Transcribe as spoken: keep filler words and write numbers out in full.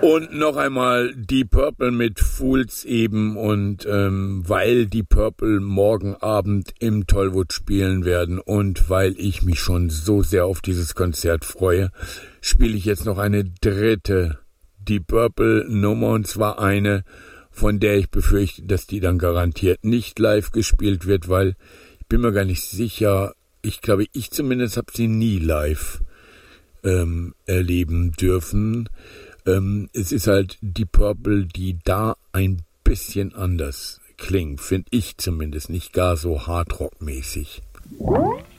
Und noch einmal Deep Purple mit Fools eben und ähm, weil Deep Purple morgen Abend im Tollwood spielen werden und weil ich mich schon so sehr auf dieses Konzert freue, spiele ich jetzt noch eine dritte Deep Purple Nummer, und zwar eine, von der ich befürchte, dass die dann garantiert nicht live gespielt wird, weil ich bin mir gar nicht sicher, ich glaube, ich zumindest habe sie nie live ähm, erleben dürfen. Ähm, es ist halt die Purple, die da ein bisschen anders klingt, finde ich zumindest, nicht gar so Hardrock-mäßig.